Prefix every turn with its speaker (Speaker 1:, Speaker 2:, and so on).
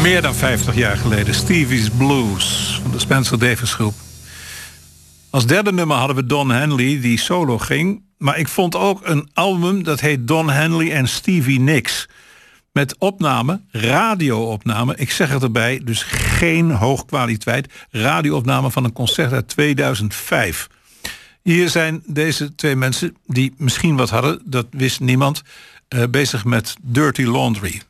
Speaker 1: Meer dan 50 jaar geleden. Stevie's Blues van de Spencer Davis Groep. Als derde nummer hadden we Don Henley die solo ging. Maar ik vond ook een album dat heet Don Henley en Stevie Nicks. Met opname, radio-opname. Ik zeg het erbij, dus geen hoogkwaliteit. Radio-opname van een concert uit 2005. Hier zijn deze twee mensen die misschien wat hadden. Dat wist niemand. Bezig met Dirty Laundry.